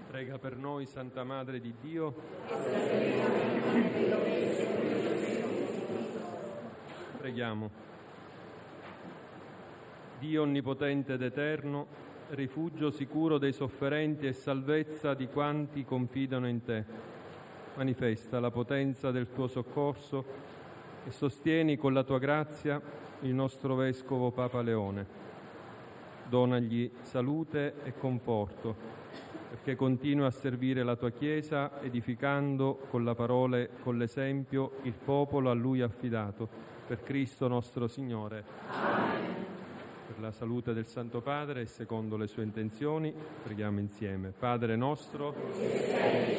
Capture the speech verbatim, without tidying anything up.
Prega per noi, Santa Madre di Dio. Preghiamo. Dio onnipotente ed eterno, rifugio sicuro dei sofferenti e salvezza di quanti confidano in te, manifesta la potenza del tuo soccorso e sostieni con la tua grazia il nostro Vescovo Papa Leone. Donagli salute e conforto, perché continua a servire la tua Chiesa, edificando con la parola e con l'esempio il popolo a Lui affidato, per Cristo nostro Signore. Amen. Per la salute del Santo Padre e secondo le sue intenzioni, preghiamo insieme. Padre nostro,